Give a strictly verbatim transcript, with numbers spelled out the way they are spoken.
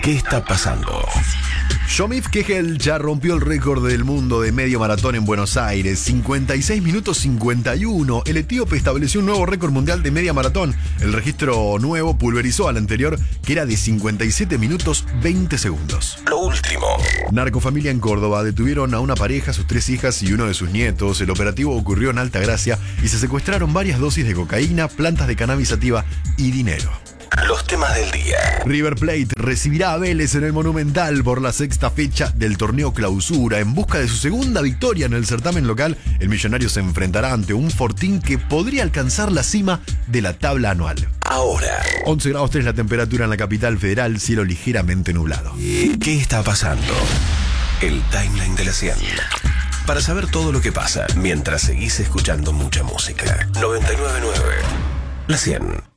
¿Qué está pasando? Shomif Kegel ya rompió el récord del mundo de medio maratón en Buenos Aires, cincuenta y seis minutos cincuenta y uno. El etíope estableció un nuevo récord mundial de media maratón. El registro nuevo pulverizó al anterior, que era de cincuenta y siete minutos veinte segundos. Lo último. Narcofamilia en Córdoba. Detuvieron a una pareja, sus tres hijas y uno de sus nietos. El operativo ocurrió en Altagracia y se secuestraron varias dosis de cocaína, plantas de cannabis sativa y dinero. Los temas del día. River Plate recibirá a Vélez en el Monumental por la sexta fecha del torneo Clausura. En busca de su segunda victoria en el certamen local, el millonario se enfrentará ante un Fortín que podría alcanzar la cima de la tabla anual. Ahora. once grados tres la temperatura en la capital federal, cielo ligeramente nublado. ¿Qué está pasando? El timeline de la cien. Para saber todo lo que pasa mientras seguís escuchando mucha música. noventa y nueve punto nueve. La cien.